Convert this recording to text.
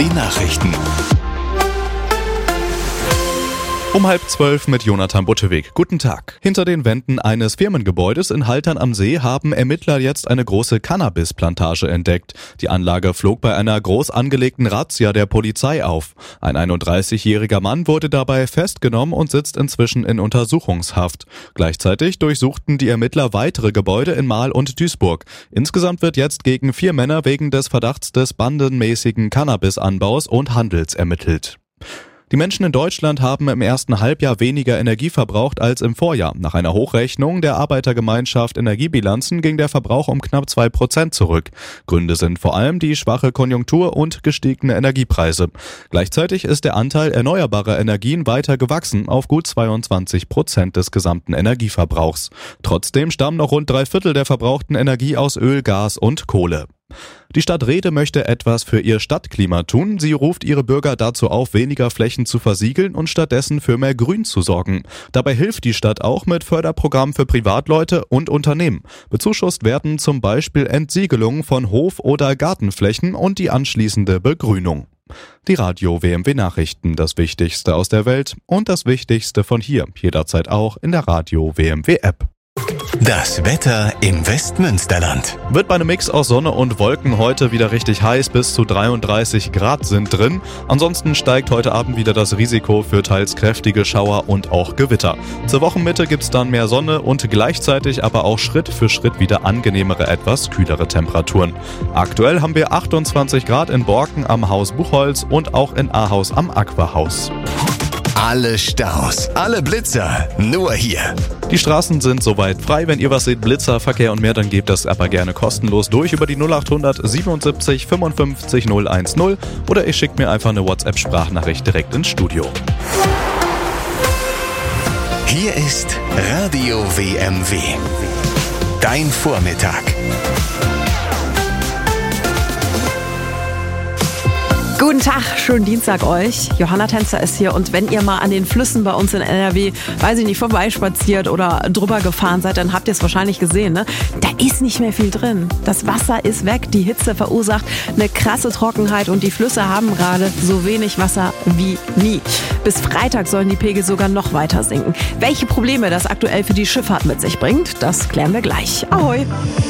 Nachrichten. Um 11:30 mit Jonathan Butteweg. Guten Tag. Hinter den Wänden eines Firmengebäudes in Haltern am See haben Ermittler jetzt eine große Cannabisplantage entdeckt. Die Anlage flog bei einer groß angelegten Razzia der Polizei auf. Ein 31-jähriger Mann wurde dabei festgenommen und sitzt inzwischen in Untersuchungshaft. Gleichzeitig durchsuchten die Ermittler weitere Gebäude in Marl und Duisburg. Insgesamt wird jetzt gegen 4 Männer wegen des Verdachts des bandenmäßigen Cannabisanbaus und Handels ermittelt. Die Menschen in Deutschland haben im ersten Halbjahr weniger Energie verbraucht als im Vorjahr. Nach einer Hochrechnung der Arbeitergemeinschaft Energiebilanzen ging der Verbrauch um knapp 2% zurück. Gründe sind vor allem die schwache Konjunktur und gestiegene Energiepreise. Gleichzeitig ist der Anteil erneuerbarer Energien weiter gewachsen auf gut 22% des gesamten Energieverbrauchs. Trotzdem stammen noch rund 3/4 der verbrauchten Energie aus Öl, Gas und Kohle. Die Stadt Rehde möchte etwas für ihr Stadtklima tun. Sie ruft ihre Bürger dazu auf, weniger Flächen zu versiegeln und stattdessen für mehr Grün zu sorgen. Dabei hilft die Stadt auch mit Förderprogrammen für Privatleute und Unternehmen. Bezuschusst werden zum Beispiel Entsiegelungen von Hof- oder Gartenflächen und die anschließende Begrünung. Die Radio WMW Nachrichten, das Wichtigste aus der Welt und das Wichtigste von hier, jederzeit auch in der Radio WMW App. Das Wetter im Westmünsterland. Wird bei einem Mix aus Sonne und Wolken heute wieder richtig heiß, bis zu 33 Grad sind drin. Ansonsten steigt heute Abend wieder das Risiko für teils kräftige Schauer und auch Gewitter. Zur Wochenmitte gibt's dann mehr Sonne und gleichzeitig aber auch Schritt für Schritt wieder angenehmere, etwas kühlere Temperaturen. Aktuell haben wir 28 Grad in Borken am Haus Buchholz und auch in Ahaus am Aquahaus. Alle Staus, alle Blitzer, nur hier. Die Straßen sind soweit frei. Wenn ihr was seht, Blitzer, Verkehr und mehr, dann gebt das aber gerne kostenlos durch über die 0800 77 55 010 oder ihr schickt mir einfach eine WhatsApp-Sprachnachricht direkt ins Studio. Hier ist Radio WMW. Dein Vormittag. Guten Tag, schönen Dienstag euch. Johanna Tänzer ist hier und wenn ihr mal an den Flüssen bei uns in NRW, weiß ich nicht, vorbeispaziert oder drüber gefahren seid, dann habt ihr es wahrscheinlich gesehen, ne? Da ist nicht mehr viel drin. Das Wasser ist weg, die Hitze verursacht eine krasse Trockenheit und die Flüsse haben gerade so wenig Wasser wie nie. Bis Freitag sollen die Pegel sogar noch weiter sinken. Welche Probleme das aktuell für die Schifffahrt mit sich bringt, das klären wir gleich. Ahoi!